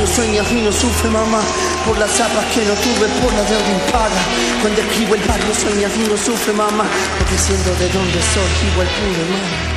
sueña y no sufre, mamá, por las zapas que no tuve, por la deuda impaga. Cuando escribo el barrio sueña y no sufre, mamá, porque siendo de donde soy igual pude, mamá.